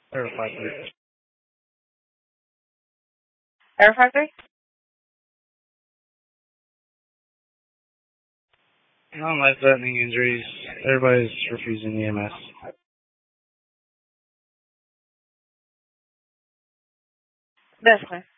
Air 5-3. Air Factory? Non-life-threatening injuries. Everybody's refusing EMS. That's fine.